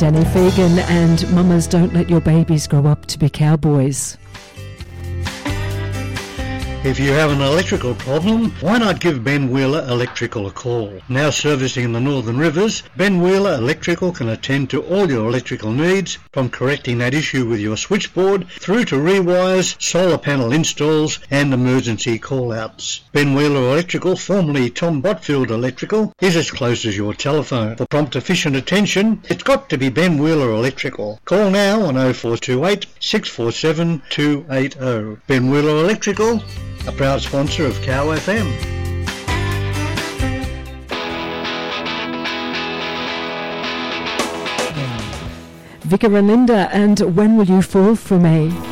Danny Fagan and Mamas Don't Let Your Babies Grow Up to Be Cowboys. If you have an electrical problem, why not give Ben Wheeler Electrical a call? Now servicing the Northern Rivers, Ben Wheeler Electrical can attend to all your electrical needs, from correcting that issue with your switchboard through to rewires, solar panel installs and emergency call-outs. Ben Wheeler Electrical, formerly Tom Botfield Electrical, is as close as your telephone. For prompt efficient attention, it's got to be Ben Wheeler Electrical. Call now on 0428 647 280. Ben Wheeler Electrical, a proud sponsor of Cow FM. Vicar and Linda and When Will You Fall For Me?